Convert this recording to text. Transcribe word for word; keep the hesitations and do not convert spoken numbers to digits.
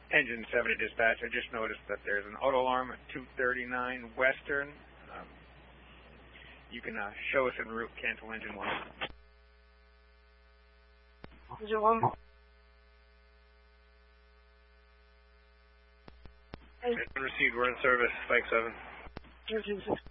Engine seventy dispatch, I just noticed that there's an auto alarm at two thirty-nine Western. Um, you can uh, show us en route, cancel engine one. Engine one. Received, we're in service, Spike seven. thirteen six.